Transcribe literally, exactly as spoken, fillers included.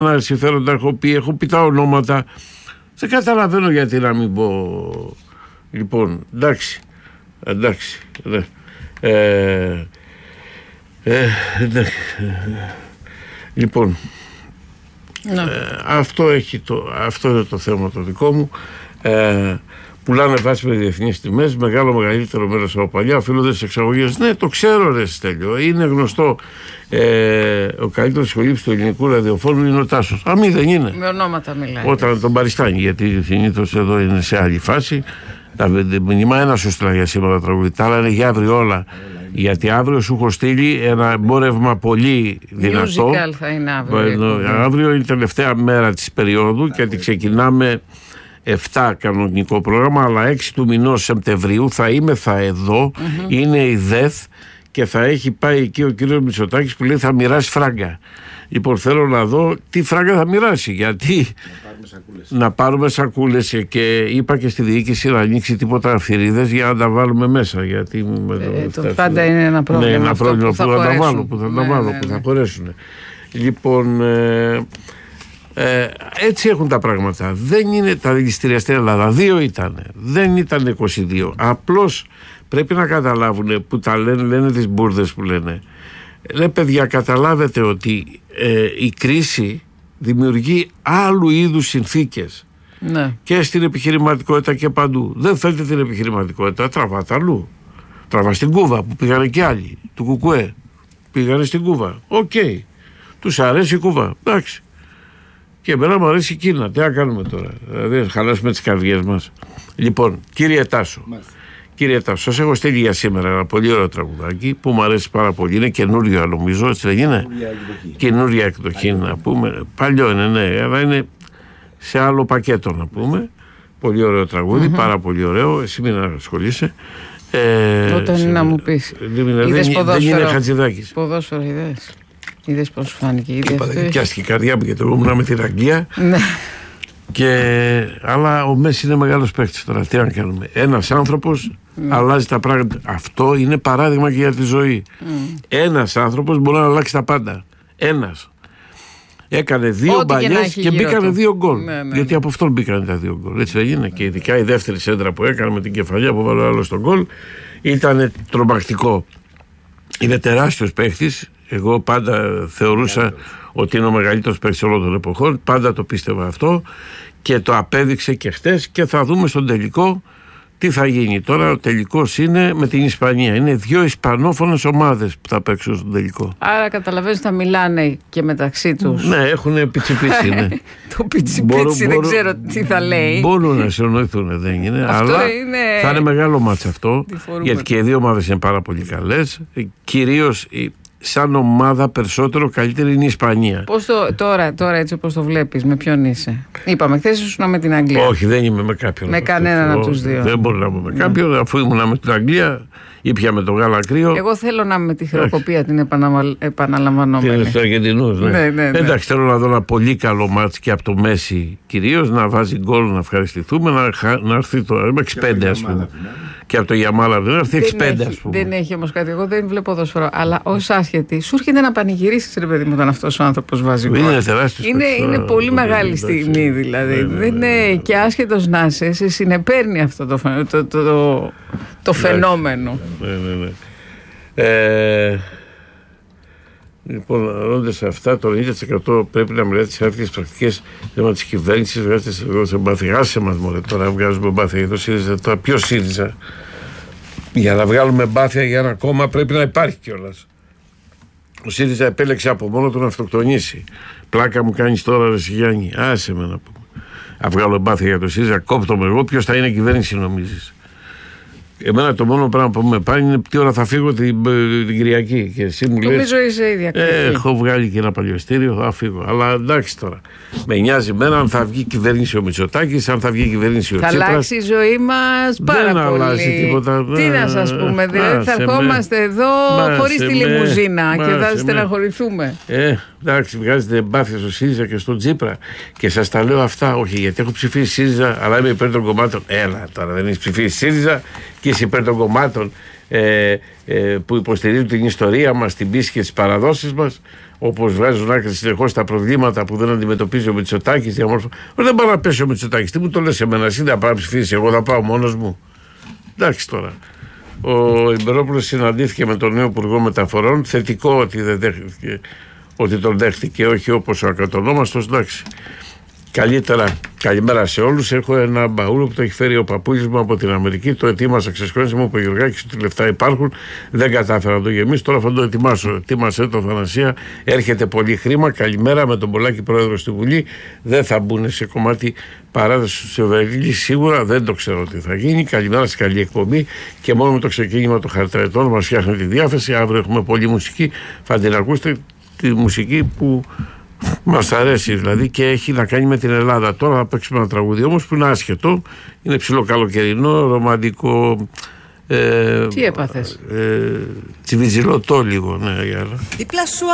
Ένα συμφέροντα έχω πει, έχω πει τα ονόματα. Δεν καταλαβαίνω γιατί να μην πω. Λοιπόν, εντάξει. Εντάξει. Ναι. Ε, ε, ναι. Λοιπόν, ναι. ε, αυτό, έχει το, αυτό είναι το θέμα το δικό μου. Ε, πουλάνε βάση με διεθνείς τιμές, μεγάλο μεγαλύτερο μέρος από παλιά, οφείλονται στις εξαγωγές. Ναι, το ξέρω, ρε Στέλιο, είναι γνωστό. Ε, ο καλύτερος σχολήπης του ελληνικού ραδιοφώνου είναι ο Τάσος. Αμή δεν είναι. Με ονόματα μιλάει. Όταν τον παριστάνει, γιατί συνήθως εδώ είναι σε άλλη φάση. Τα μηνύμα ένα σου στείλα για σήμερα τραγούδι, τα άλλα είναι για αύριο όλα. Γιατί αύριο σου έχω στείλει ένα εμπόρευμα πολύ δυνατό. Musical θα είναι αύριο. Αύριο είναι η τελευταία μέρα της περίοδου και ξεκινάμε εφτά κανονικό πρόγραμμα, αλλά έξι του μηνός Σεπτεμβρίου θα είμαι θα εδώ, mm-hmm. είναι η ΔΕΘ και θα έχει πάει εκεί ο κύριος Μητσοτάκης που λέει θα μοιράσει φράγκα. Λοιπόν, θέλω να δω τι φράγκα θα μοιράσει, γιατί να πάρουμε σακούλες, να πάρουμε σακούλες και είπα και στη διοίκηση να ανοίξει τίποτα αυθυρίδες για να τα βάλουμε μέσα, γιατί ε, το πάντα είναι ένα πρόβλημα, ναι, ένα πρόβλημα που θα, που θα τα βάλω, που θα ναι, τα βάλω, ναι, που ναι. θα χωρέσουν. Λοιπόν, ε, ε, έτσι έχουν τα πράγματα. Δεν είναι τα δηληστήρια στην Ελλάδα, δύο ήταν, δεν ήταν είκοσι δύο. Απλώς πρέπει να καταλάβουν που τα λένε, λένε τις μπουρδες που λένε. Λέει, παιδιά, καταλάβετε ότι ε, η κρίση δημιουργεί άλλου είδους συνθήκες, ναι. και στην επιχειρηματικότητα και παντού. Δεν θέλετε την επιχειρηματικότητα, τραβάτε αλλού. Τραβά στην Κούβα που πήγανε και άλλοι του Κουκουέ, πήγανε στην Κούβα. Οκ, okay. Τους αρέσει η Κούβα, εντάξει. Και εμένα μου αρέσει η Κίνα, τι να κάνουμε τώρα, δηλαδή χαλάσουμε τις καρδιές μας. Λοιπόν, κύριε Τάσο, μάλιστα. Κύριε Τάσο, σας έχω στείλει για σήμερα ένα πολύ ωραίο τραγουδάκι που μου αρέσει πάρα πολύ. Είναι καινούριο, νομίζω, έτσι δεν είναι? Καινούρια εκδοχή, να πούμε. Παλιό είναι, ναι, αλλά είναι σε άλλο πακέτο, να πούμε. Πολύ ωραίο τραγούδι, mm-hmm. πάρα πολύ ωραίο. Εσύ μην ασχολείσαι. Ε, Όταν είναι να μου πεις. Δεν είναι Χατζηδάκης. Ποδόσφαιρο, είδες. Είδες πώς σου φάνηκε. Πιάστηκε η καρδιά μου γιατί εγώ ήμουν με την Αγγλία. Και, αλλά ο Μέση είναι μεγάλος παίκτης τώρα. Τι να κάνουμε. Ένας άνθρωπος mm. αλλάζει τα πράγματα. Αυτό είναι παράδειγμα και για τη ζωή. Mm. Ένας άνθρωπος μπορεί να αλλάξει τα πάντα. Ένας. Έκανε δύο μπαλιές και, και μπήκανε του. δύο γκολ. Ναι, ναι. Γιατί από αυτόν μπήκανε τα δύο γκολ. Έτσι δεν είναι. Και ειδικά η δεύτερη σέντρα που έκανε με την κεφαλιά που βάλε άλλο στον γκολ ήταν τρομακτικό. Είναι τεράστιος παίκτης. Εγώ πάντα θεωρούσα ότι είναι ο μεγαλύτερος παίκτης όλων των εποχών. Πάντα το πίστευα αυτό και το απέδειξε και χτες και θα δούμε στον τελικό τι θα γίνει. Τώρα ο τελικός είναι με την Ισπανία. Είναι δύο ισπανόφωνες ομάδες που θα παίξουν στον τελικό. Άρα καταλαβαίνεις θα μιλάνε και μεταξύ τους. Ναι, έχουν πιτσιπίτσι. Ναι. Το πιτσιπίτσι δεν ξέρω τι θα λέει. Μπορούν να συνοηθούν, δεν είναι. Αυτό αλλά είναι... θα είναι μεγάλο μάτς αυτό. Γιατί και οι δύο ομάδες είναι πάρα πολύ καλές. Κυρίως σαν ομάδα περισσότερο καλύτερη είναι η Ισπανία. Πώς το, τώρα, τώρα έτσι όπως το βλέπεις, με ποιον είσαι? Είπαμε χθες ήσουν με την Αγγλία. Όχι, δεν είμαι με κάποιον. Με κανέναν από τους δύο. Δεν μπορώ να είμαι με κάποιον, αφού ήμουν με την Αγγλία ήπια με το γάλα κρύο. Εγώ θέλω να είμαι με τη χειροκοπία την επαναμα... επαναλαμβανόμενη. Την Αργεντινούς, ναι. Ναι, ναι, ναι. Εντάξει, θέλω να δω ένα πολύ καλό μάτς και από το Μέση κυρίως, να βάζει γκολ, να ευχαριστηθούμε, να, να έρθει το έξι πέντε ας πούμε. Και από το Γιαμάλα να έρθει έξι πέντε ας πούμε. Δεν έχει όμως κάτι, εγώ δεν βλέπω ποδόσφαιρο, αλλά ως άσχετη, σου έρχεται να πανηγυρίσεις, ρε παιδί μου, όταν αυτός ο άνθρωπος βάζει γκολ. Είναι τεράστιος. Είναι, είναι πολύ μεγάλη στιγμή δηλαδή. Δεν είναι και άσχετος να είσαι, σε συνεπέρνει αυτό το, το, το, το, το φαινόμενο. Ναι, ναι, ναι. Ε, λοιπόν, αναλώνοντας σε αυτά, το ενενήντα τοις εκατό πρέπει να μελετήσει τις άρχιες πρακτικές θέμα της κυβέρνησης. Βγάζετε σε μπάθη. Άσε μας, μωρέ, τώρα βγάζουμε μπάθια για το ΣΥΡΙΖΑ. Τώρα ποιο ΣΥΡΙΖΑ? Για να βγάλουμε μπάθια για ένα κόμμα πρέπει να υπάρχει κιόλας. Ο ΣΥΡΙΖΑ επέλεξε από μόνο του να αυτοκτονήσει. Πλάκα μου κάνεις τώρα, ρε Σιγιάννη. Άσε με να πούμε. Να βγάλω μπάθια για το ΣΥΡΙΖΑ, κόπτω με εγώ. Ποιος θα είναι κυβέρνηση, νομίζεις? Εμένα το μόνο πράγμα που με πάει είναι τι ώρα θα φύγω την, την Κυριακή. Και εσύ μου λες. Νομίζω είσαι ίδια. Ε, έχω βγάλει και ένα παλιοστήριο, θα φύγω. Αλλά εντάξει τώρα. Με νοιάζει εμένα αν θα βγει κυβέρνηση ο Μητσοτάκης, αν θα βγει κυβέρνηση ο Τσίπρας. Θα αλλάξει η ζωή μας πάρα δεν πολύ. Δεν αλλάζει τίποτα. Τι να σας πούμε, δηλαδή θα ερχόμαστε με. εδώ χωρίς τη λιμουζίνα με. και θα στεναχωρηθούμε. Ε, εντάξει, βγάζετε εμπάθεια στο ΣΥΡΙΖΑ και στον Τσίπρα. Και σας τα λέω αυτά, όχι γιατί έχω ψηφίσει ΣΥΡΙΖΑ, αλλά είμαι υπέρ των κομμάτων. Έλα τώρα, δεν έχει ψηφίσει ΣΥΡΙΖΑ και είσαι υπέρ των κομμάτων ε, ε, που υποστηρίζουν την ιστορία μας, την πίστη και τις παραδόσεις μας. όπως βγάζουν άκρη συνεχώς τα προβλήματα που δεν αντιμετωπίζει ο Μητσοτάκης. Διαμόρφω... Δεν πάω να πέσει ο Μητσοτάκης. Τι μου το λες εμένα, εσύ δεν πάω να ψηφίσει, εγώ θα πάω μόνος μου. Εντάξει τώρα. Ο Ιμπερόπουλος συναντήθηκε με τον νέο Υπουργό Μεταφορών. Θετικό ότι, δεν δέχτηκε, ότι τον δέχτηκε, όχι όπως ο ακατονόμαστος. Εντάξει. Καλύτερα, καλημέρα σε όλους. Έχω ένα μπαούλο που το έχει φέρει ο παππούλης μου από την Αμερική. Το ετοίμασα, ξεσηκώνησε μου, είπε ο Γιωργάκης ότι λεφτά υπάρχουν. Δεν κατάφερα να το γεμίσω. Τώρα θα το ετοιμάσω. Ετοίμασε το, Θανασία. Έρχεται πολύ χρήμα. Καλημέρα με τον Πολάκη πρόεδρο στη Βουλή. Δεν θα μπουν σε κομμάτι παράδοση του Σεβερίλη. Σίγουρα δεν το ξέρω τι θα γίνει. Καλημέρα σε καλή εκπομπή. Και μόνο με το ξεκίνημα των χαρταετών μας φτιάχνει τη διάθεση. Αύριο έχουμε πολλή μουσική. Θα την ακούσετε, τη μουσική που μας αρέσει δηλαδή και έχει να κάνει με την Ελλάδα. Τώρα θα παίξουμε ένα τραγούδι όμως που είναι άσχετο. Είναι ψιλοκαλοκαιρινό, ρομαντικό. Ε, Τι έπαθες? Ε, τσιβιτζιλωτό λίγο, ναι, Γιάννα.